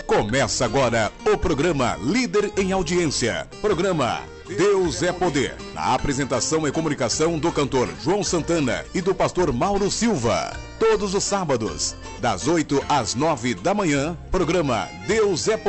Começa agora o programa Líder em Audiência. Programa Deus é Poder. Na apresentação e comunicação do cantor João Santana e do pastor Mauro Silva. Todos os sábados, das 8 às 9 da manhã, programa Deus é Poder.